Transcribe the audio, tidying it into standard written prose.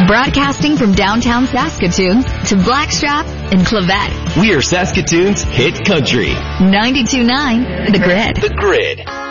Broadcasting from downtown Saskatoon to Blackstrap and Clavette. We are Saskatoon's hit country. 92.9 The Grid. The Grid.